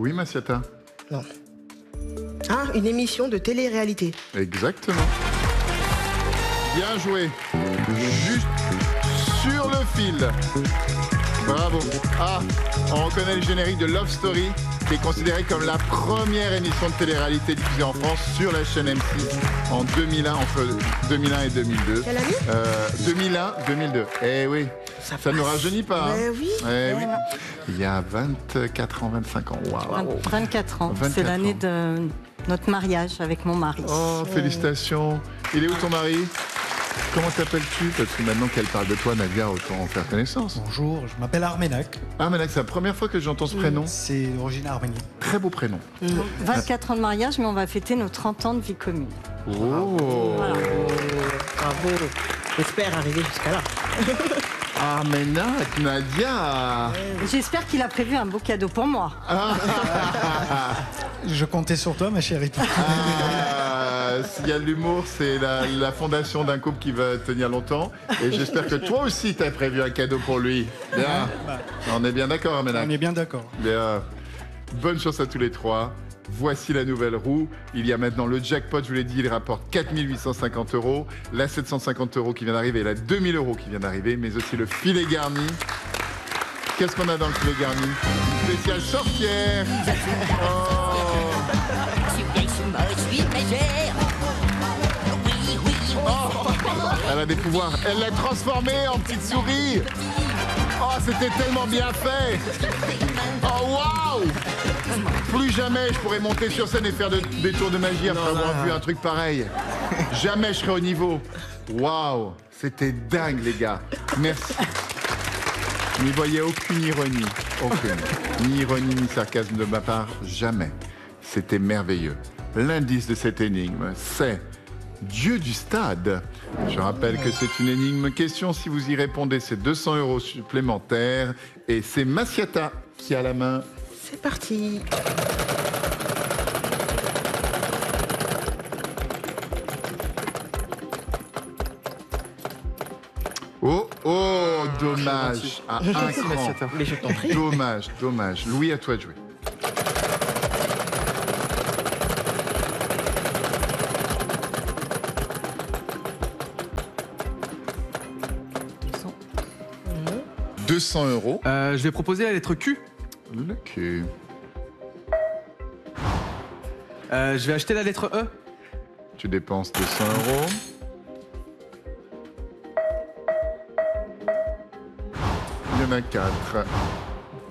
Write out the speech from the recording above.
Oui, Massiata. Non. Ah, une émission de télé-réalité. Exactement. Bien joué. Juste sur le fil. Bravo. Ah, on reconnaît le générique de Love Story, qui est considéré comme la première émission de télé-réalité diffusée en France sur la chaîne M6 en 2001, entre 2001 et 2002. Quelle année 2001-2002. Eh oui, ça ne nous rajeunit pas. Hein. Oui. Eh oui. Il y a 24 ans, 25 ans. Waouh. 24 ans. 24 C'est l'année ans. de notre mariage avec mon mari. Oh, félicitations. Il est où ton mari? Comment t'appelles-tu? Parce que maintenant qu'elle parle de toi, Nadia, autant en faire connaissance. Bonjour, je m'appelle Armenac. Armenac, c'est la première fois que j'entends ce prénom. C'est d'origine arménienne. Très beau prénom. 24 ans de mariage, mais on va fêter nos 30 ans de vie commune. Oh. Voilà. Bravo. J'espère arriver jusqu'à là. Armenac, Nadia. J'espère qu'il a prévu un beau cadeau pour moi. Je comptais sur toi, ma chérie. S'il y a de l'humour, c'est la fondation d'un couple qui va tenir longtemps. Et j'espère que toi aussi, tu as prévu un cadeau pour lui. Bien. On est bien d'accord, Armenac. On est bien d'accord. Bien. Bonne chance à tous les trois. Voici la nouvelle roue. Il y a maintenant le jackpot, je vous l'ai dit, il rapporte 4 850 €. La 750 € qui vient d'arriver, la 2 000 € qui vient d'arriver, mais aussi le filet garni. Qu'est-ce qu'on a dans le filet garni? Une spéciale sorcière. Elle a des pouvoirs. Elle l'a transformée en petite souris. Oh, c'était tellement bien fait. Oh, waouh! Plus jamais je pourrais monter sur scène et faire des tours de magie après avoir vu un truc pareil. Jamais je serai au niveau. Waouh! C'était dingue, les gars. Merci. N'y voyez aucune ironie. Aucune. Ni ironie, ni sarcasme de ma part. Jamais. C'était merveilleux. L'indice de cette énigme, c'est Dieu du stade. Je rappelle que c'est une énigme question. Si vous y répondez, c'est 200 € supplémentaires. Et c'est Massiata qui a la main. C'est parti. Oh, dommage. À un cran. Mais je t'en prie. Dommage. Louis, à toi de jouer. « 200 €. Je vais proposer la lettre Q. Le cul. Je vais acheter la lettre E. Tu dépenses 200 €. Il y en a 4.